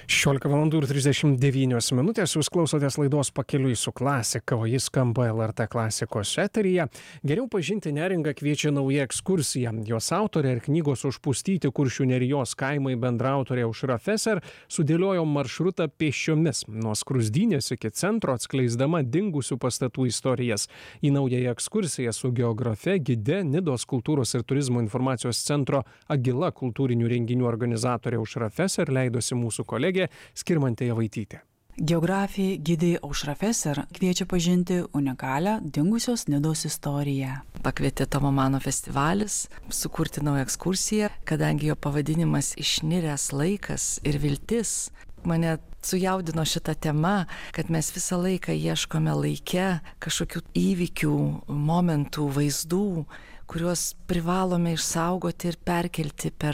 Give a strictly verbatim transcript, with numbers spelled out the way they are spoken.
šešiolika valandų ir trisdešimt devynios minutės. Jūs klausotės laidos Pakeliui su klasika, o jis skamba L R T klasikos eteryje. Geriau pažinti Neringą kviečia nauja ekskursija. Jos autorė ir knygos Užpustyti Kuršių nerijos kaimai bendraautorė Aušra Feser sudėliojo maršrutą pėsčiomis nuo Skruzdynės iki centro, atskleisdama dingusių pastatų istorijas. Į naująją ekskursiją su geografe, gide, Nidos kultūros ir turizmo informacijos centro Agila kultūrinių renginių organizatorė Aušra Feser leidosi mūsų kolegė Skirmantė Javaitytė. Geografė gidė Aušra Feser kviečia pažinti unikalią dingusios Nidos istoriją. Pakvietė Tomo Mano festivalis sukurti naują ekskursiją, kadangi jo pavadinimas Išniręs laikas ir viltis. Mane sujaudino šita tema, kad mes visą laiką ieškome laike kažkokių įvykių, momentų, vaizdų, kuriuos privalome išsaugoti ir perkelti per